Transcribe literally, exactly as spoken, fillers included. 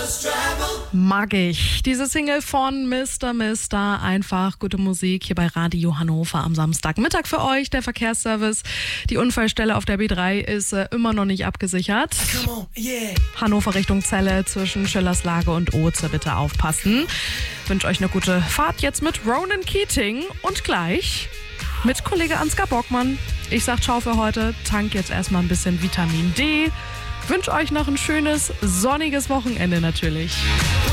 Mag ich. Diese Single von Mister Mister, einfach gute Musik hier bei Radio Hannover am Samstagmittag für euch, der Verkehrsservice. Die Unfallstelle auf der B drei ist äh, immer noch nicht abgesichert. Come on, yeah. Hannover Richtung Celle zwischen Schillerslage und Oze, bitte aufpassen. Ich wünsche euch eine gute Fahrt jetzt mit Ronan Keating und gleich mit Kollege Ansgar Bockmann. Ich sag ciao für heute, tank jetzt erstmal ein bisschen Vitamin D. Wünsche euch noch ein schönes, sonniges Wochenende natürlich.